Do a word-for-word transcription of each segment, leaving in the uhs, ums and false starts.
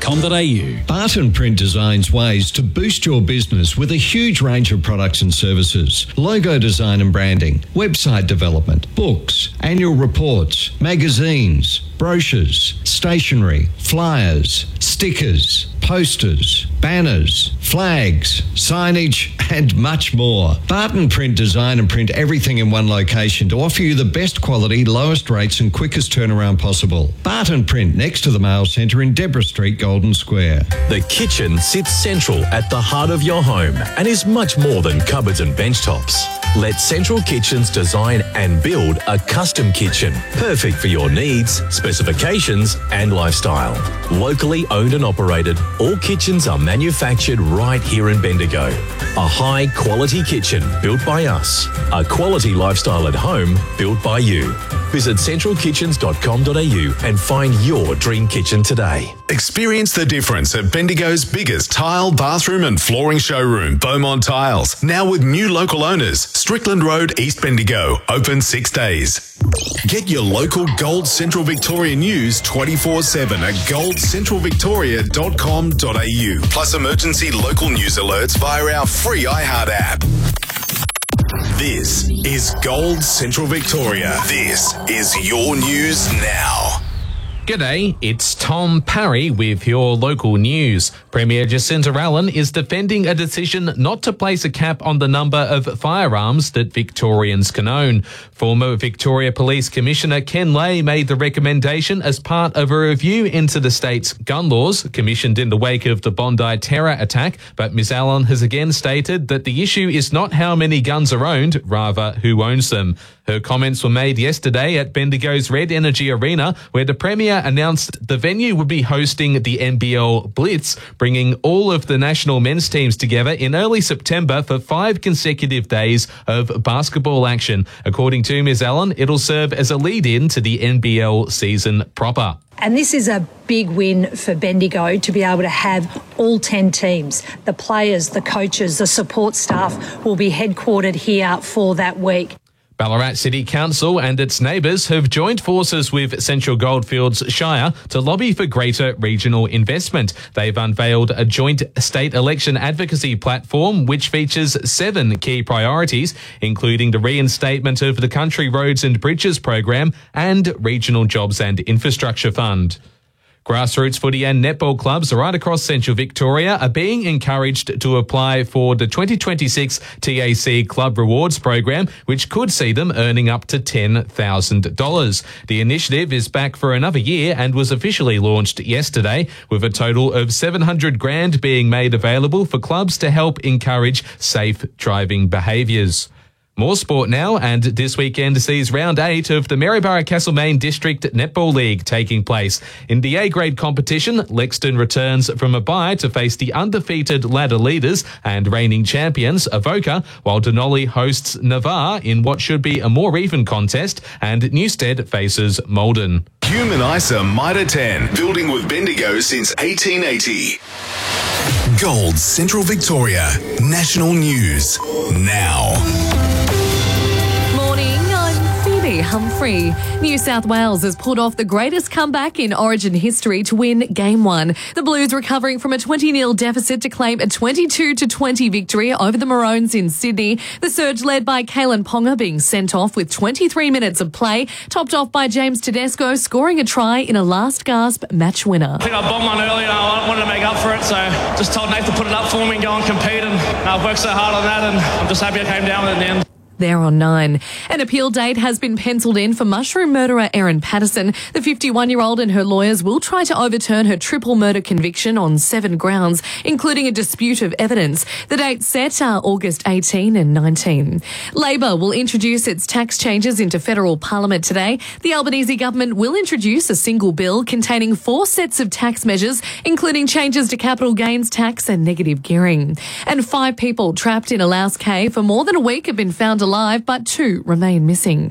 com dot a u. Barton Print designs ways to boost your business with a huge range of products and services. Logo design and branding, website development, books, annual reports, magazines, brochures, stationery, flyers, stickers, posters, banners, flags, signage, and much more. Barton Print design and print everything in one location to offer you the best quality, lowest rates and quickest turnaround possible. Barton Print, next to the Mail Centre in Deborah Street, Golden Square. The kitchen sits central at the heart of your home and is much more than cupboards and bench tops. Let Central Kitchens design and build a custom kitchen, perfect for your needs, specifications and lifestyle. Locally owned and operated, all kitchens are manufactured right here in Bendigo. A high quality kitchen built by us. A quality lifestyle at home built by you. Visit central kitchens dot com dot a u and find your dream kitchen today. Experience the difference at Bendigo's biggest tile, bathroom and flooring showroom, Beaumont Tiles. Now with new local owners, Strickland Road, East Bendigo, open six days. Get your local Gold Central Victoria news twenty-four seven at gold central victoria dot com dot a u. Plus emergency local news alerts via our free iHeart app. This is Gold Central Victoria. This is your news now. G'day, it's Tom Parry with your local news. Premier Jacinta Allen is defending a decision not to place a cap on the number of firearms that Victorians can own. Former Victoria Police Commissioner Ken Lay made the recommendation as part of a review into the state's gun laws, commissioned in the wake of the Bondi terror attack, but Miz Allen has again stated that the issue is not how many guns are owned, rather who owns them. Her comments were made yesterday at Bendigo's Red Energy Arena, where the Premier announced the venue would be hosting the N B L Blitz, bringing all of the national men's teams together in early September for five consecutive days of basketball action. According to Miz Allen, it'll serve as a lead-in to the N B L season proper. And this is a big win for Bendigo to be able to have all ten teams. The players, the coaches, the support staff will be headquartered here for that week. Ballarat City Council and its neighbours have joined forces with Central Goldfields Shire to lobby for greater regional investment. They've unveiled a joint state election advocacy platform which features seven key priorities, including the reinstatement of the Country Roads and Bridges program and Regional Jobs and Infrastructure Fund. Grassroots footy and netball clubs right across Central Victoria are being encouraged to apply for the twenty twenty-six T A C Club Rewards program, which could see them earning up to ten thousand dollars. The initiative is back for another year and was officially launched yesterday, with a total of seven hundred grand being made available for clubs to help encourage safe driving behaviours. More sport now, and this weekend sees round eight of the Maryborough Castlemaine District Netball League taking place. In the A-grade competition, Lexton returns from a bye to face the undefeated ladder leaders and reigning champions, Avoca, while Denali hosts Navarre in what should be a more even contest, and Newstead faces Malden. Human ISA Mitre ten, building with Bendigo since eighteen eighty. Gold Central Victoria, national news now. Humphrey. New South Wales has pulled off the greatest comeback in Origin history to win Game one. The Blues recovering from a twenty nil deficit to claim a twenty-two to twenty victory over the Maroons in Sydney. The surge led by Kalen Ponga being sent off with twenty-three minutes of play, topped off by James Tedesco scoring a try in a last-gasp match winner. I think I bombed one earlier and I wanted to make up for it, so just told Nathan to put it up for me and go and compete, and I've worked so hard on that and I'm just happy I came down with it in the end. There on nine. An appeal date has been penciled in for mushroom murderer Erin Patterson. The fifty-one-year-old and her lawyers will try to overturn her triple murder conviction on seven grounds, including a dispute of evidence. The dates set are August eighteenth and nineteenth. Labor will introduce its tax changes into federal parliament today. The Albanese government will introduce a single bill containing four sets of tax measures, including changes to capital gains tax and negative gearing. And five people trapped in a Laos cave for more than a week have been found alive, but two remain missing.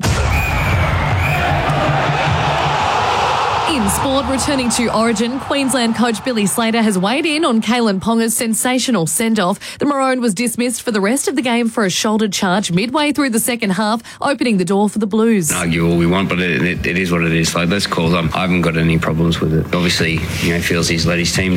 In sport, returning to Origin, Queensland coach Billy Slater has weighed in on Kalen Ponga's sensational send-off. The Maroon was dismissed for the rest of the game for a shoulder charge midway through the second half, opening the door for the Blues. Argue all we want, but it, it, it is what it is. Like, let's call them. I haven't got any problems with it. Obviously, you know, feels he's led his team